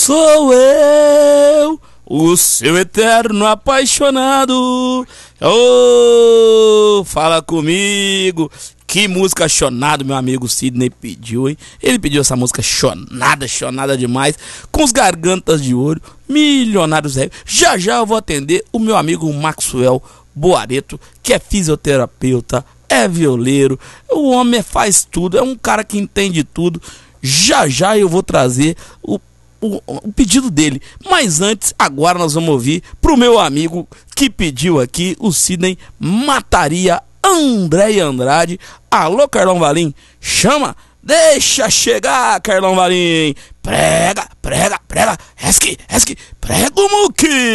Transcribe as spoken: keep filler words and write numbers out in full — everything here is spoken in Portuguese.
Sou eu, o seu eterno apaixonado. Oh, fala comigo. Que música chonada meu amigo Sidney pediu, hein? Ele pediu essa música chonada, chonada demais, com os gargantas de ouro, milionários. Já já eu vou atender o meu amigo Maxwell Boareto, que é fisioterapeuta, é violeiro, o homem faz tudo, é um cara que entende tudo. Já já eu vou trazer o, o, o pedido dele. Mas antes, agora nós vamos ouvir pro meu amigo que pediu aqui, o Sidney Mataria, Andréia Andrade. Alô, Carlão Valim, chama, deixa chegar, Carlão Valim. Prega, prega, prega, esque, esque, prega o muque.